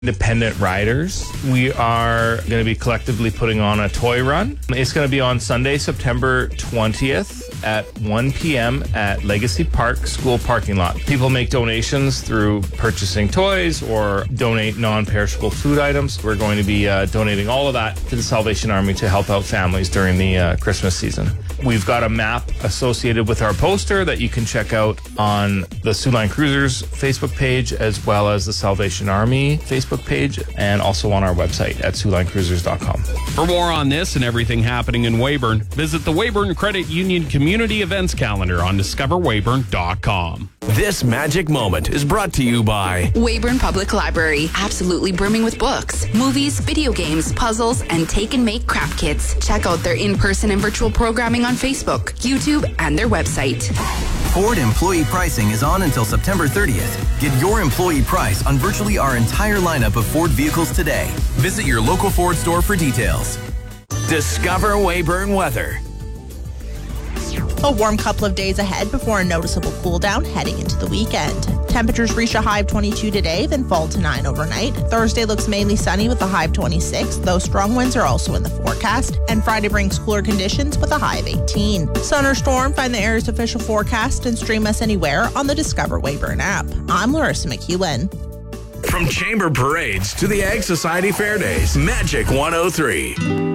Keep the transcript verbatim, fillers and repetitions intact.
Independent riders. We are going to be collectively putting on a toy run. It's going to be on Sunday, September twentieth at one p.m. at Legacy Park School parking lot. People make donations through purchasing toys or donate non-perishable food items. We're going to be uh, donating all of that to the Salvation Army to help out families during the uh, Christmas season. We've got a map associated with our poster that you can check out on the Soo Line Cruisers Facebook page, as well as the Salvation Army Facebook page, and also on our website at soo line cruisers dot com. For more on this and everything happening in Weyburn, visit the Weyburn Credit Union Community Events Calendar on discover weyburn dot com. This magic moment is brought to you by Weyburn Public Library, absolutely brimming with books, movies, video games, puzzles, and take and make craft kits. Check out their in-person and virtual programming on Facebook, YouTube, and their website. Ford employee pricing is on until September thirtieth. Get your employee price on virtually our entire lineup of Ford vehicles today. Visit your local Ford store for details. Discover Weyburn weather. A warm couple of days ahead before a noticeable cool down heading into the weekend. Temperatures reach a high of twenty-two today, then fall to nine overnight. Thursday looks mainly sunny with a high of twenty-six, though strong winds are also in the forecast. And Friday brings cooler conditions with a high of eighteen. Sun or storm, find the area's official forecast and stream us anywhere on the Discover Weyburn app. I'm Larissa McEwen. From Chamber Parades to the Ag Society Fair Days, Magic one oh three.